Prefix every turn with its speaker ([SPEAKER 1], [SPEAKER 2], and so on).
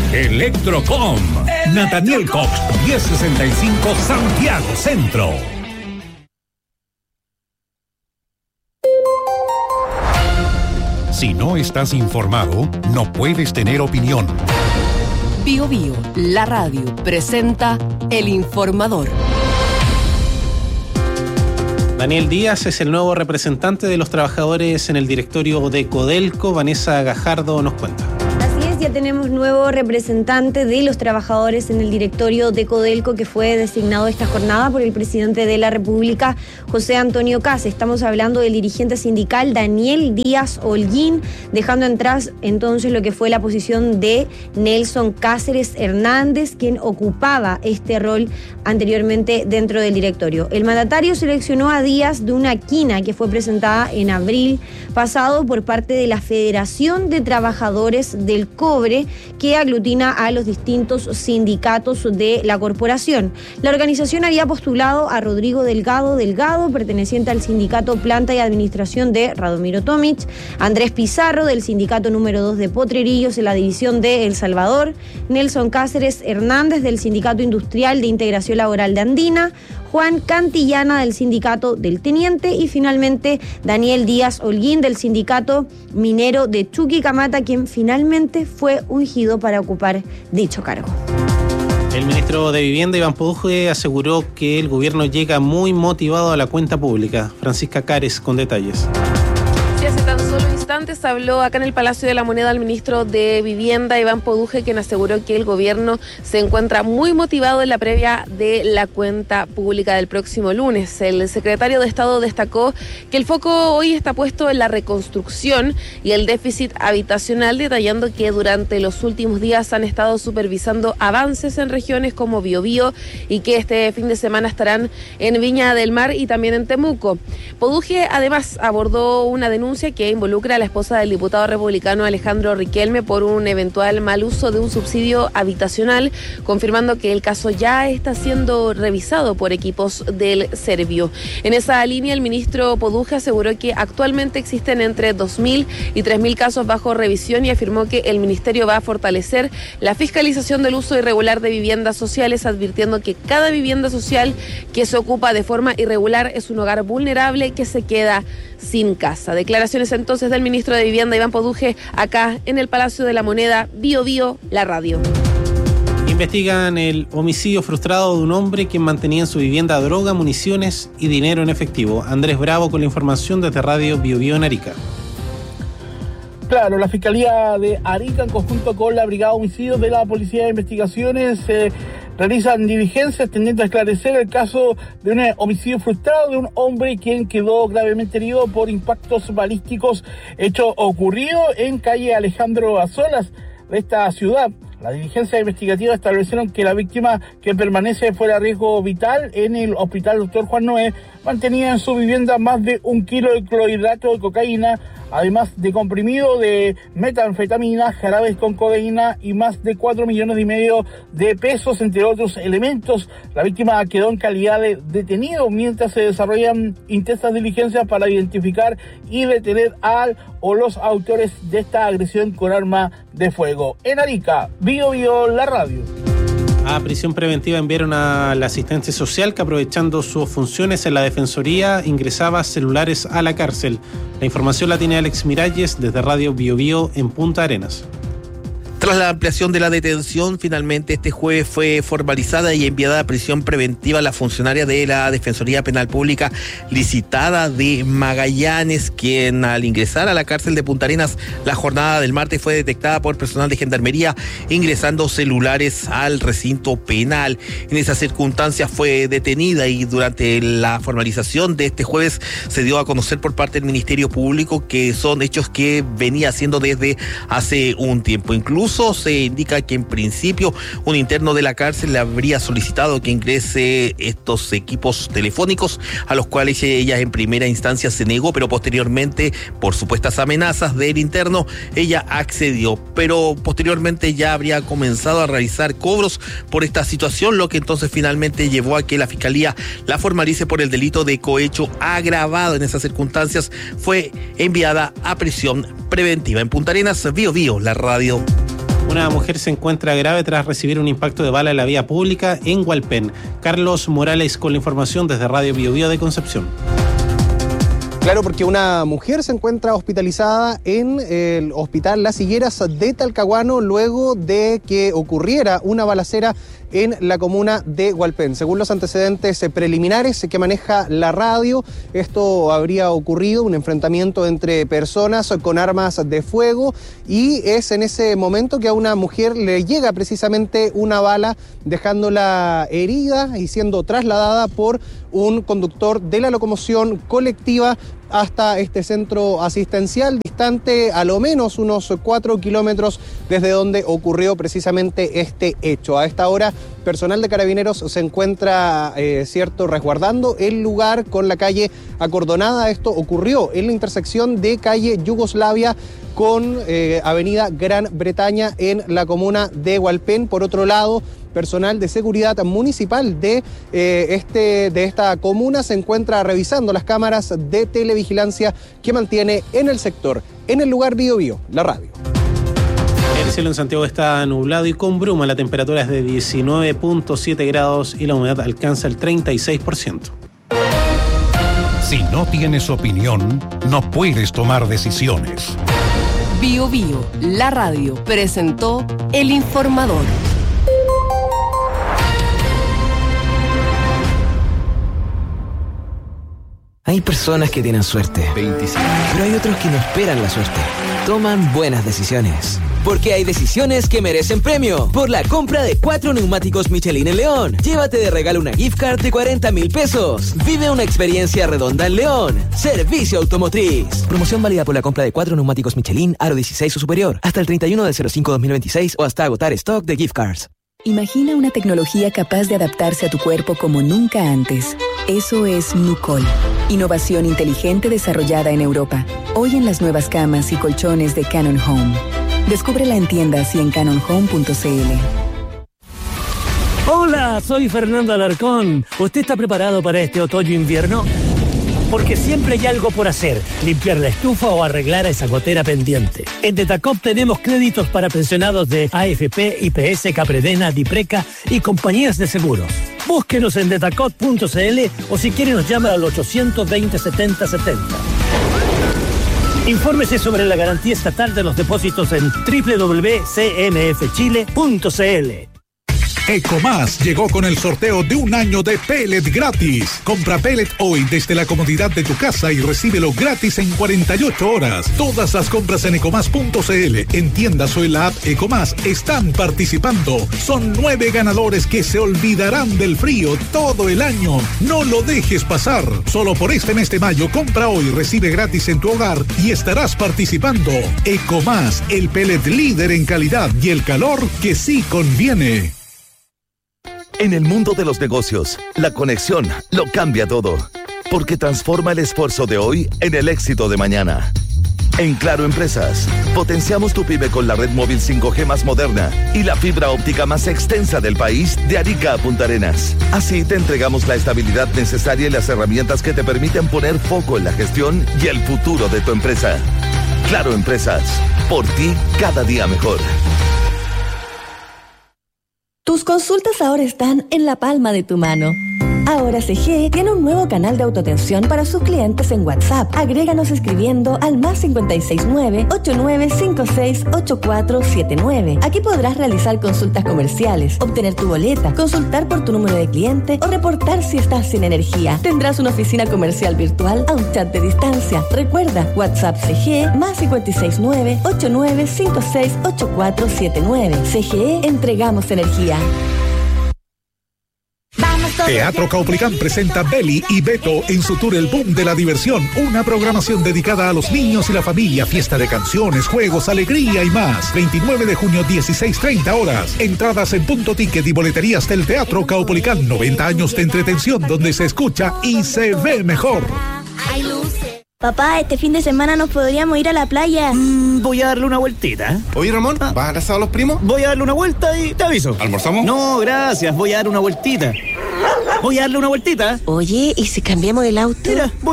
[SPEAKER 1] Electrocom. Nathaniel Cox, 1065 Santiago Centro. Si no estás informado, no puedes tener opinión.
[SPEAKER 2] Bio Bio, la radio, presenta El Informador.
[SPEAKER 3] Daniel Díaz es el nuevo representante de los trabajadores en el directorio de Codelco. Vanessa Gajardo nos cuenta.
[SPEAKER 4] Ya tenemos nuevo representante de los trabajadores en el directorio de Codelco, que fue designado esta jornada por el presidente de la República, José Antonio Kast. Estamos hablando del dirigente sindical Daniel Díaz Holguín, dejando atrás entonces lo que fue la posición de Nelson Cáceres Hernández, quien ocupaba este rol anteriormente dentro del directorio. El mandatario seleccionó a Díaz de una quina que fue presentada en abril pasado por parte de la Federación de Trabajadores del Cobre, que aglutina a los distintos sindicatos de la corporación. La organización había postulado a Rodrigo Delgado, perteneciente al sindicato Planta y Administración de Radomiro Tomic, Andrés Pizarro, del sindicato número 2 de Potrerillos en la división de El Salvador, Nelson Cáceres Hernández, del sindicato industrial de Integración Laboral de Andina, Juan Cantillana, del sindicato del Teniente, y finalmente Daniel Díaz Holguín, del sindicato minero de Chuquicamata, quien finalmente fue ungido para ocupar dicho cargo.
[SPEAKER 3] El ministro de Vivienda, Iván Poduje, aseguró que el gobierno llega muy motivado a la cuenta pública. Francisca Cares con detalles.
[SPEAKER 5] Hace tan solo instantes habló acá en el Palacio de la Moneda el ministro de Vivienda, Iván Poduje, quien aseguró que el gobierno se encuentra muy motivado en la previa de la cuenta pública del próximo lunes. El secretario de Estado destacó que el foco hoy está puesto en la reconstrucción y el déficit habitacional, detallando que durante los últimos días han estado supervisando avances en regiones como Biobío y que este fin de semana estarán en Viña del Mar y también en Temuco. Poduje además abordó una denuncia que involucra a la esposa del diputado republicano Alejandro Riquelme por un eventual mal uso de un subsidio habitacional, confirmando que el caso ya está siendo revisado por equipos del Servio. En esa línea, el ministro Poduje aseguró que actualmente existen entre 2.000 y 3.000 casos bajo revisión y afirmó que el ministerio va a fortalecer la fiscalización del uso irregular de viviendas sociales, advirtiendo que cada vivienda social que se ocupa de forma irregular es un hogar vulnerable que se queda sin casa. Declaraciones entonces del ministro de Vivienda, Iván Poduje, acá en el Palacio de la Moneda, Bio Bio, la radio.
[SPEAKER 3] Investigan el homicidio frustrado de un hombre quien mantenía en su vivienda droga, municiones y dinero en efectivo. Andrés Bravo con la información desde Radio Bio Bio en Arica.
[SPEAKER 6] Claro, la Fiscalía de Arica, en conjunto con la Brigada de Homicidios de la Policía de Investigaciones, realizan diligencias tendiendo a esclarecer el caso de un homicidio frustrado de un hombre quien quedó gravemente herido por impactos balísticos, hecho ocurrido en calle Alejandro Azolas de esta ciudad. Las diligencias investigativas establecieron que la víctima, que permanece fuera de riesgo vital en el Hospital Dr. Juan Noé, mantenía en su vivienda más de 1 kilo de clorhidrato de cocaína, además de comprimido de metanfetamina, jarabes con codeína y más de 4,5 millones de pesos, entre otros elementos. La víctima quedó en calidad de detenido mientras se desarrollan intensas diligencias para identificar y detener al o los autores de esta agresión con arma de fuego. En Arica, Bio Bio, la radio.
[SPEAKER 3] A prisión preventiva enviaron a la asistencia social que, aprovechando sus funciones en la Defensoría, ingresaba celulares a la cárcel. La información la tiene Alex Miralles desde Radio Bio Bio en Punta Arenas.
[SPEAKER 7] Tras la ampliación de la detención, finalmente este jueves fue formalizada y enviada a prisión preventiva la funcionaria de la Defensoría Penal Pública licitada de Magallanes, quien al ingresar a la cárcel de Punta Arenas la jornada del martes fue detectada por personal de Gendarmería ingresando celulares al recinto penal. En esas circunstancias fue detenida y durante la formalización de este jueves se dio a conocer por parte del Ministerio Público que son hechos que venía haciendo desde hace un tiempo. Incluso se indica que en principio un interno de la cárcel le habría solicitado que ingrese estos equipos telefónicos, a los cuales ella en primera instancia se negó, pero posteriormente, por supuestas amenazas del interno, ella accedió. Pero posteriormente ya habría comenzado a realizar cobros por esta situación, lo que entonces finalmente llevó a que la Fiscalía la formalice por el delito de cohecho agravado. En esas circunstancias fue enviada a prisión preventiva. En Punta Arenas, Bio Bio, la radio.
[SPEAKER 3] Una mujer se encuentra grave tras recibir un impacto de bala en la vía pública en Hualpén. Carlos Morales con la información desde Radio Bio Bio de Concepción.
[SPEAKER 8] Claro, porque una mujer se encuentra hospitalizada en el Hospital Las Higueras de Talcahuano luego de que ocurriera una balacera en la comuna de Hualpén. Según los antecedentes preliminares que maneja la radio, esto habría ocurrido, un enfrentamiento entre personas con armas de fuego, y es en ese momento que a una mujer le llega precisamente una bala, dejándola herida y siendo trasladada por un conductor de la locomoción colectiva hasta este centro asistencial, distante a lo menos unos 4 kilómetros desde donde ocurrió precisamente este hecho. A esta hora, personal de Carabineros se encuentra, resguardando el lugar con la calle acordonada. Esto ocurrió en la intersección de calle Yugoslavia con avenida Gran Bretaña en la comuna de Hualpén. Por otro lado, personal de seguridad municipal de esta comuna se encuentra revisando las cámaras de televigilancia que mantiene en el sector. En el lugar Bio Bio, la radio.
[SPEAKER 3] El cielo en Santiago está nublado y con bruma. La temperatura es de 19.7 grados y la humedad alcanza el 36%.
[SPEAKER 1] Si no tienes opinión, no puedes tomar decisiones.
[SPEAKER 2] Bio Bio, la radio, presentó El Informador.
[SPEAKER 9] Hay personas que tienen suerte, 25. Pero hay otros que no esperan la suerte. Toman buenas decisiones. Porque hay decisiones que merecen premio. Por la compra de 4 neumáticos Michelin en León, llévate de regalo una gift card de 40.000 pesos. Vive una experiencia redonda en León. Servicio Automotriz. Promoción válida por la compra de 4 neumáticos Michelin, aro 16 o superior, hasta el 31/05/2026 o hasta agotar stock de gift cards.
[SPEAKER 10] Imagina una tecnología capaz de adaptarse a tu cuerpo como nunca antes. Eso es Nucol. Innovación inteligente desarrollada en Europa. Hoy en las nuevas camas y colchones de Canon Home. Descúbrela en tiendas y en canonhome.cl.
[SPEAKER 11] Hola, soy Fernando Alarcón. ¿Usted está preparado para este otoño-invierno? Porque siempre hay algo por hacer, limpiar la estufa o arreglar esa gotera pendiente. En Detacop tenemos créditos para pensionados de AFP, IPS, Capredena, Dipreca y compañías de seguros. Búsquenos en detacop.cl o si quiere nos llama al 820-7070. Infórmese sobre la garantía estatal de los depósitos en www.cmfchile.cl.
[SPEAKER 12] Ecomás llegó con el sorteo de un año de pellet gratis. Compra pellet hoy desde la comodidad de tu casa y recíbelo gratis en 48 horas. Todas las compras en ecomás.cl, en tiendas o en la app Ecomás están participando. Son 9 ganadores que se olvidarán del frío todo el año. No lo dejes pasar. Solo por este mes de mayo, compra hoy, recibe gratis en tu hogar y estarás participando. Ecomás, el pellet líder en calidad y el calor que sí conviene.
[SPEAKER 13] En el mundo de los negocios, la conexión lo cambia todo, porque transforma el esfuerzo de hoy en el éxito de mañana. En Claro Empresas, potenciamos tu pyme con la red móvil 5G más moderna y la fibra óptica más extensa del país, de Arica a Punta Arenas. Así te entregamos la estabilidad necesaria y las herramientas que te permiten poner foco en la gestión y el futuro de tu empresa. Claro Empresas, por ti cada día mejor.
[SPEAKER 14] Tus consultas ahora están en la palma de tu mano. Ahora CGE tiene un nuevo canal de autoatención para sus clientes en WhatsApp. Agréganos escribiendo al +569 8956 8479. Aquí podrás realizar consultas comerciales, obtener tu boleta, consultar por tu número de cliente o reportar si estás sin energía. Tendrás una oficina comercial virtual a un chat de distancia. Recuerda, WhatsApp CGE +569 8956 8479. CGE, entregamos energía.
[SPEAKER 12] Teatro Caupolicán presenta Beli y Beto en su tour El Boom de la Diversión, una programación dedicada a los niños y la familia, fiesta de canciones, juegos, alegría y más. 29 de junio, 16:30 horas. Entradas en Punto Ticket y boleterías del Teatro Caupolicán. 90 años de entretención donde se escucha y se ve mejor.
[SPEAKER 15] Papá, este fin de semana nos podríamos ir a la playa.
[SPEAKER 11] Voy a darle una vueltita.
[SPEAKER 16] Oye, Ramón, ¿vas a casar a los primos?
[SPEAKER 11] Voy a darle una vuelta y te aviso.
[SPEAKER 16] ¿Almorzamos?
[SPEAKER 11] No, gracias, voy a darle una vueltita. Oye, ¿y si cambiamos el auto? Mira,